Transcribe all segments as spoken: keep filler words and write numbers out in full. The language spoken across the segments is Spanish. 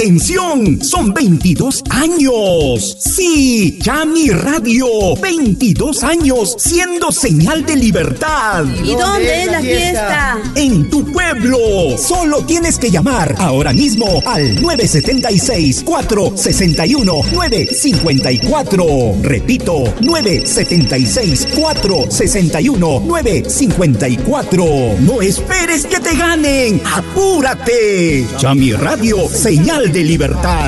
¡Atención! ¡Son veintidós años! ¡Sí! Chami Radio, veintidós años siendo señal de libertad. ¿Y dónde es la fiesta? En tu pueblo. Solo tienes que llamar ahora mismo al nueve siete seis, cuatro seis uno, nueve cinco cuatro. Repito, nueve siete seis, cuatro seis uno, nueve cinco cuatro. No esperes que te ganen. ¡Apúrate! Chami Radio, señal de libertad.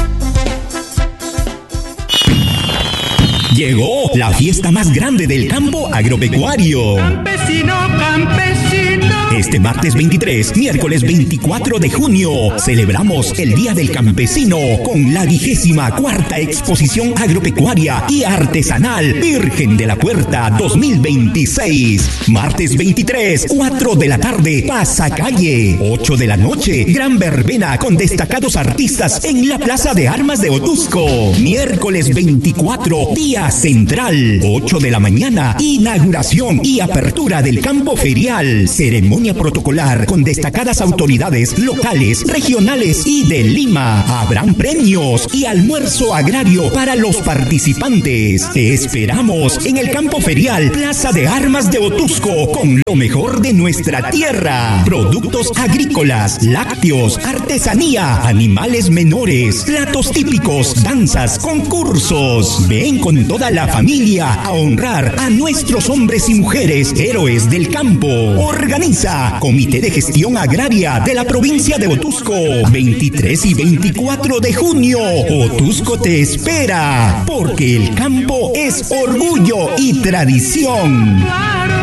Llegó la fiesta más grande del campo agropecuario. Campesino, campesino. Este martes veintitrés, miércoles veinticuatro de junio, celebramos el Día del Campesino con la vigésima cuarta exposición agropecuaria y artesanal Virgen de la Puerta dos mil veintiséis. Martes veintitrés, cuatro de la tarde, Pasacalle. ocho de la noche, gran verbena con destacados artistas en la Plaza de Armas de Otuzco. Miércoles veinticuatro, día central, ocho de la mañana, inauguración y apertura del campo ferial. Ceremonia protocolar con destacadas autoridades locales, regionales y de Lima. Habrán premios y almuerzo agrario para los participantes. Te esperamos en el campo ferial Plaza de Armas de Otuzco con lo mejor de nuestra tierra. Productos agrícolas, lácteos, artesanía, animales menores, platos típicos, danzas, concursos. Ven con toda la familia a honrar a nuestros hombres y mujeres héroes del campo. Organiza Comité de Gestión Agraria de la provincia de Otuzco. veintitrés y veinticuatro de junio. Otuzco te espera, porque el campo es orgullo y tradición.